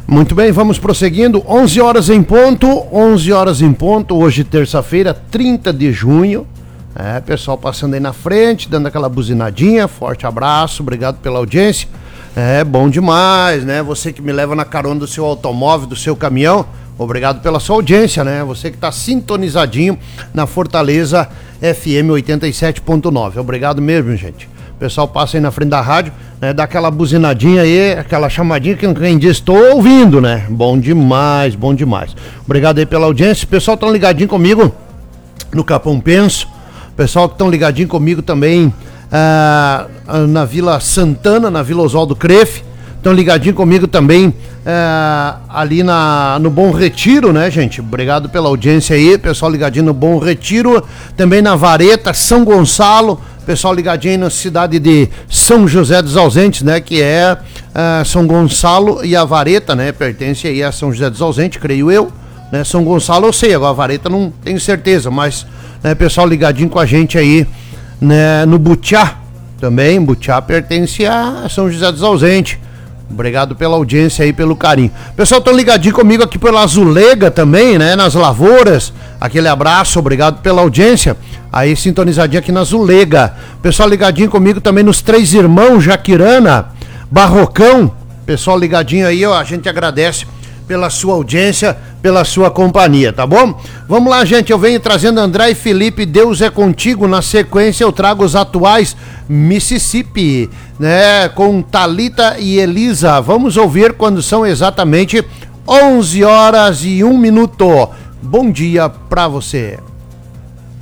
Muito bem, vamos prosseguindo, 11 horas em ponto, hoje terça-feira, 30 de junho, pessoal passando aí na frente, dando aquela buzinadinha, forte abraço, obrigado pela audiência, bom demais, né, você que me leva na carona do seu automóvel, do seu caminhão, obrigado pela sua audiência, né, você que tá sintonizadinho na Fortaleza FM 87.9, obrigado mesmo, gente. O pessoal passa aí na frente da rádio, né, dá aquela buzinadinha aí, aquela chamadinha que quem diz, estou ouvindo, né? Bom demais, bom demais. Obrigado aí pela audiência. O pessoal tão ligadinho comigo no Capão Penso. O pessoal que tão ligadinho comigo também na Vila Santana, na Vila Oswaldo Crefe. Estão ligadinho comigo também ali no Bom Retiro, né, gente? Obrigado pela audiência aí, pessoal ligadinho no Bom Retiro, também na Vareta, São Gonçalo, pessoal ligadinho aí na cidade de São José dos Ausentes, né, que é São Gonçalo e a Vareta, né, pertence aí a São José dos Ausentes, creio eu, né, São Gonçalo eu sei, agora a Vareta não tenho certeza, mas, né, pessoal ligadinho com a gente aí, né, no Butiá, também, Butiá pertence a São José dos Ausentes. Obrigado pela audiência aí, pelo carinho. Pessoal, estão ligadinho comigo aqui pela Azulega também, né? Nas Lavouras. Aquele abraço, obrigado pela audiência. Aí, sintonizadinho aqui na Azulega. Pessoal ligadinho comigo também nos Três Irmãos, Jaquirana, Barrocão. Pessoal ligadinho aí, ó, a gente agradece pela sua audiência, pela sua companhia, tá bom? Vamos lá, gente, eu venho trazendo André e Felipe, Deus é contigo. Na sequência eu trago os atuais Mississippi, né, com Thalita e Elisa. Vamos ouvir quando são exatamente 11 horas e 1 minuto. Bom dia pra você.